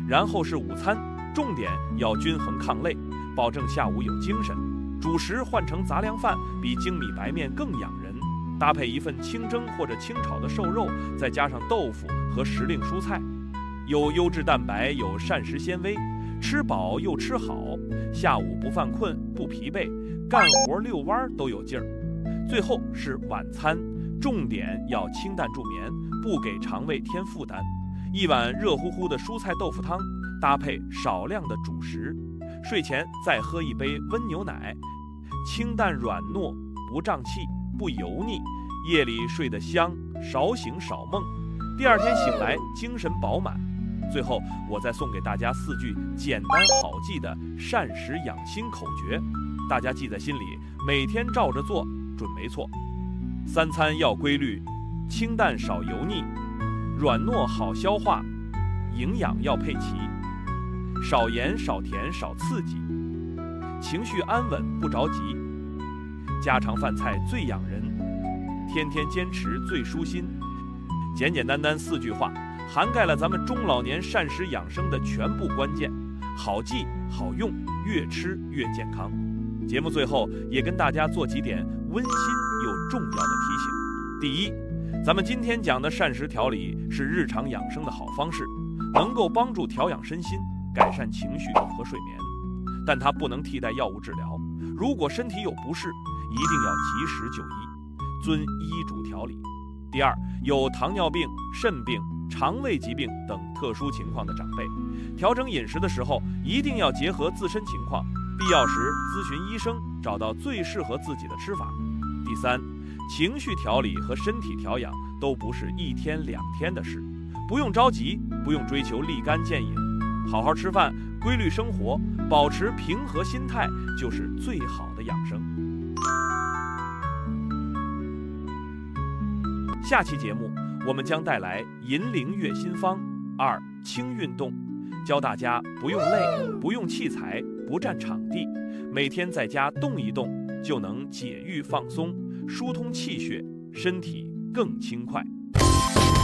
然后是午餐，重点要均衡抗累，保证下午有精神。主食换成杂粮饭，比精米白面更养人。搭配一份清蒸或者清炒的瘦肉，再加上豆腐和时令蔬菜，有优质蛋白，有膳食纤维，吃饱又吃好，下午不犯困不疲惫，干活遛弯都有劲儿。最后是晚餐，重点要清淡助眠，不给肠胃添负担。一碗热乎乎的蔬菜豆腐汤，搭配少量的主食，睡前再喝一杯温牛奶，清淡软糯，不胀气不油腻，夜里睡得香，少醒少梦，第二天醒来精神饱满。最后我再送给大家4句简单好记的膳食养心口诀，大家记在心里，每天照着做准没错。3餐要规律，清淡少油腻，软糯好消化，营养要配齐，少盐少甜少刺激，情绪安稳不着急，家常饭菜最养人，天天坚持最舒心。简简单单4句话，涵盖了咱们中老年膳食养生的全部关键，好记好用，越吃越健康。节目最后也跟大家做几点温馨又重要的提醒。第一，咱们今天讲的膳食调理是日常养生的好方式，能够帮助调养身心，改善情绪和睡眠，但它不能替代药物治疗。如果身体有不适，一定要及时就医，遵医嘱调理。第二，有糖尿病、肾病、肠胃疾病等特殊情况的长辈，调整饮食的时候一定要结合自身情况，必要时咨询医生，找到最适合自己的吃法。第三，情绪调理和身体调养都不是1天2天的事，不用着急，不用追求立竿见影，好好吃饭，规律生活，保持平和心态，就是最好的养生。下期节目我们将带来银铃月心方2轻运动，教大家不用累，不用器材，不占场地，每天在家动一动，就能解郁放松，疏通气血，身体更轻快。